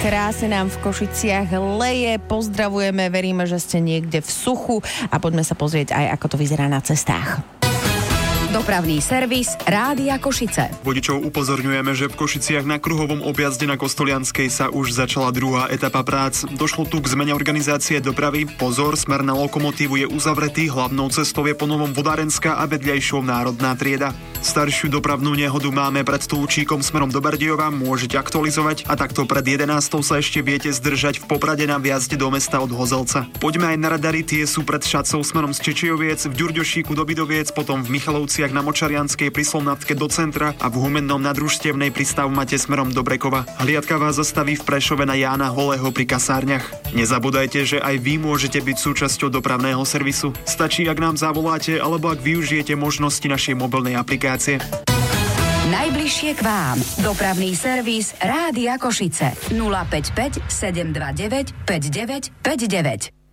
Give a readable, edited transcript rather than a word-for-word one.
Krásne nám v Košiciach leje, pozdravujeme, veríme, že ste niekde v suchu a poďme sa pozrieť aj, ako to vyzerá na cestách. Dopravný servis Rádia Košice. Vodičov upozorňujeme, že v Košiciach na kruhovom objazde na Kostolianskej sa už začala druhá etapa prác. Došlo tu k zmene organizácie dopravy. Pozor, smer na lokomotívu je uzavretý, hlavnou cestou je ponovom Vodárenská a vedľajšou Národná trieda. Staršiu dopravnú nehodu máme pred Tulčíkom smerom do Bardejova, môžete aktualizovať a takto pred 11. sa ešte viete zdržať v Poprade na vjazde do mesta od Hozelca. Poďme aj na radary, tie sú pred Šacou smerom z Čečioviec, v Ďurďošíku do Bidoviec, potom v Michalovciach na Močarianskej pri Slovnatke do centra a v Humennom na Družstevnej pri Stavmate smerom do Brekova. Hliadka vás zastaví v Prešove na Jána Holého pri kasárniach. Nezabudajte, že aj vy môžete byť súčasťou dopravného servisu. Stačí, ak nám zavoláte alebo ak využijete možnosti našej mobilnej aplikácie. Najbližšie k vám. Dopravný servis Rádia Košice. 055 729 5959.